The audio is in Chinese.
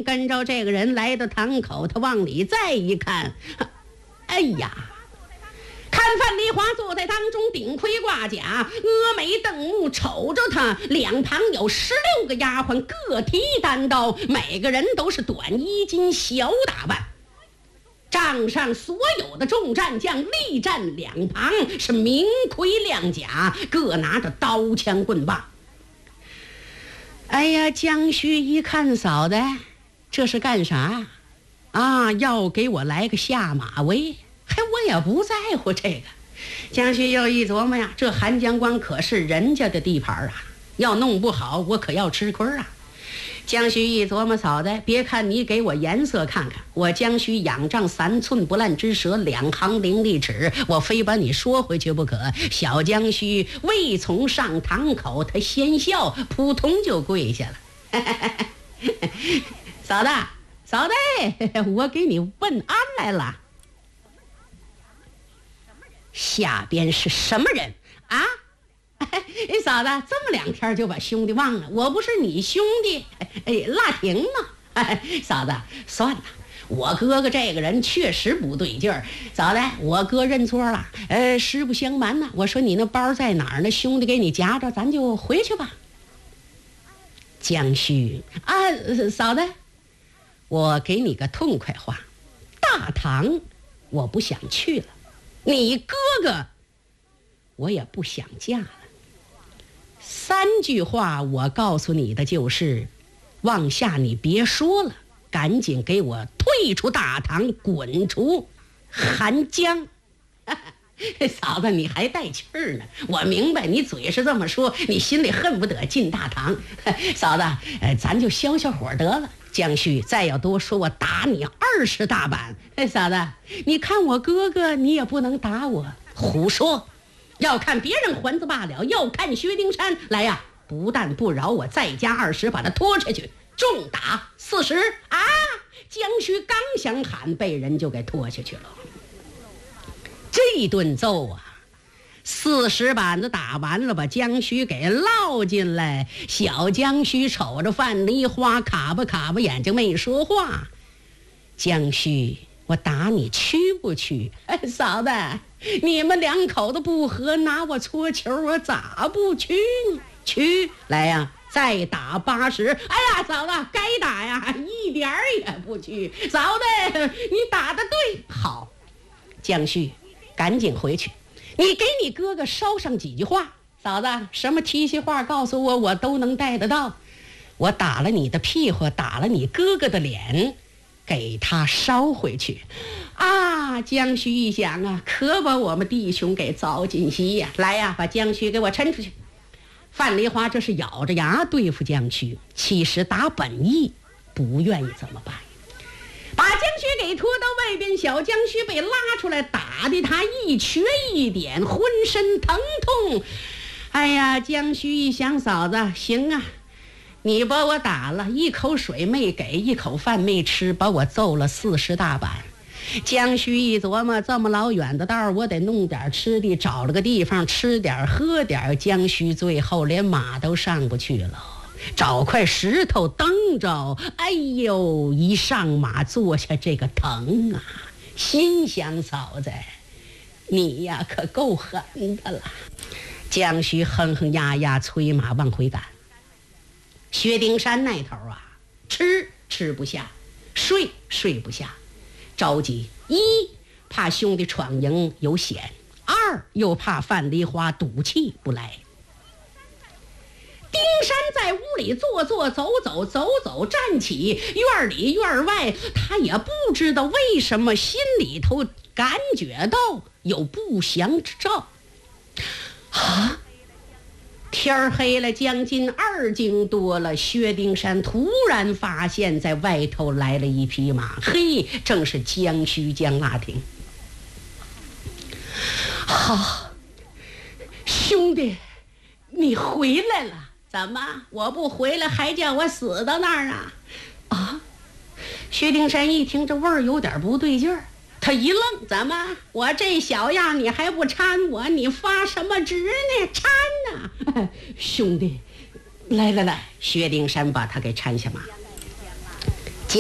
跟着这个人来到堂口，他往里再一看，哎呀，看范丽华坐在当中，顶盔挂甲，峨眉瞪目瞅着他，两旁有16个丫鬟，各提单刀，每个人都是短衣襟小打扮。帐上所有的众战将力战两旁，是明盔亮甲，各拿着刀枪棍棒。哎呀，江须一看嫂子，这是干啥啊？要给我来个下马威？我也不在乎这个。江须又一琢磨呀，这韩江关可是人家的地盘啊，要弄不好我可要吃亏啊。江须一琢磨，嫂子，别看你给我颜色看看，我江须仰仗3寸不烂之舌，2行伶俐齿，我非把你说回去不可。小江须未从上堂口，他先笑，扑通就跪下了。嫂子，嫂子，我给你问安来了。下边是什么人啊？嫂子，这么2天就把兄弟忘了，我不是你兄弟，拉停吗？嫂子，算了，我哥哥这个人确实不对劲儿。嫂子，我哥认错了，实不相瞒呢，我说你那包在哪儿呢？兄弟给你夹着，咱就回去吧。江须啊，嫂子，我给你个痛快话，大唐我不想去了，你哥哥我也不想嫁了。3句话我告诉你的就是，往下你别说了，赶紧给我退出大唐，滚出韩江。嫂子，你还带气儿呢，我明白你嘴是这么说，你心里恨不得进大唐。嫂子，咱就消消火得了。江须再要多说，我打你20大板。嫂子，你看我哥哥，你也不能打我。胡说，要看别人还子罢了，要看薛丁山来呀，不但不饶我，再加20，把他拖下去，重打40啊！江须刚想喊，被人就给拖下去了。这顿揍啊，40板子打完了，把江须给捞进来。小江须瞅着范梨花，卡巴眼睛没说话。江须，我打你去不去？嫂子，你们2口子不和，拿我搓球，我咋不去呢？去，来呀，再打80。哎呀，嫂子，该打呀，一点儿也不去。嫂子，你打得对，好。江须，赶紧回去，你给你哥哥捎上几句话。嫂子，什么提携话告诉我，我都能带得到。我打了你的屁股，打了你哥哥的脸，给他捎回去啊！江须一想啊，可把我们弟兄给糟践西呀！来呀，把江须给我抻出去。范梨花这是咬着牙对付江须，其实打本意不愿意怎么办，把江须给拖到外边。小江须被拉出来，打的他一瘸一点，浑身疼痛。哎呀，江须一想，嫂子，行啊，你把我打了，一口水没给，一口饭没吃，把我揍了40大板。江须一琢磨，这么老远的道，我得弄点吃的，找了个地方吃点喝点。江须最后连马都上不去了，找块石头蹬着，哎呦，一上马坐下，这个疼啊！心想，嫂子，你呀可够狠的了。江须哼哼呀呀催马往回赶。薛丁山那头啊，吃不下，睡不下，着急，一怕兄弟闯营有险，2又怕范梨花赌气不来。丁山在屋里坐走，站起，院里院外，他也不知道为什么，心里头感觉到有不祥之兆啊！天黑了，将近2更多了，薛丁山突然发现在外头来了一匹马，正是江须江拉亭。好，兄弟，你回来了。怎么，我不回来还叫我死到那儿啊？啊！薛丁山一听这味儿有点不对劲儿，他一愣，怎么我这小样你还不搀我？你发什么职呢？搀呐！兄弟，来，薛丁山把他给搀下马。